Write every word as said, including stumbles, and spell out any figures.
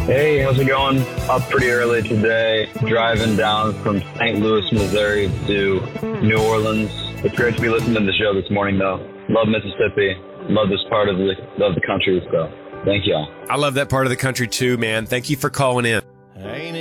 Hey, how's it going? Up pretty early today, driving down from Saint Louis, Missouri to New Orleans. It's great to be listening to the show this morning, though. Love Mississippi. Love this part of the, of the country, so thank y'all. I love that part of the country, too, man. Thank you for calling in.